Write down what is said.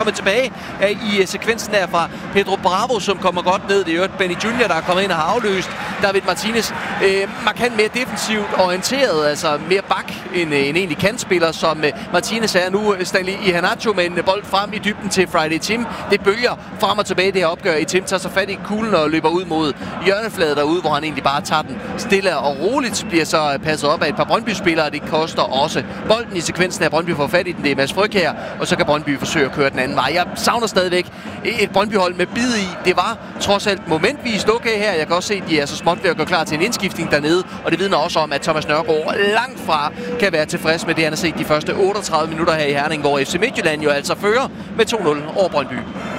kommet tilbage i sekvensen der fra Pedro Bravo, som kommer godt ned. Det er jo Benny Junior, der er kommet ind og har afløst David Martinez. Markant mere defensivt orienteret, altså mere bak end egentlig kantspiller, som Martinez er nu. Stanley Iheanacho med en bold frem i dybden til Friday Tim. Det bølger frem og tilbage det her opgør. I Tim tager sig fat i kuglen og løber ud mod hjørnefladet derude, hvor han egentlig bare tager den stille og roligt. Bliver så passet op af et par Brøndby-spillere. Det koster også bolden i sekvensen af Brøndby får fat i den. Det er Mads Fryg her, og så kan Brøndby forsøge at køre den anden vej. Jeg savner stadigvæk et Brøndby-hold med bid i. Det var trods alt momentvis okay her. Jeg kan også se, at de er så småt ved at gå klar til en indskiftning dernede, og det vidner også om, at Thomas Nørgaard langt fra kan være tilfreds med det, han har set de første 38 minutter her i Herning, hvor FC Midtjylland jo altså fører med 2-0 over Brøndby.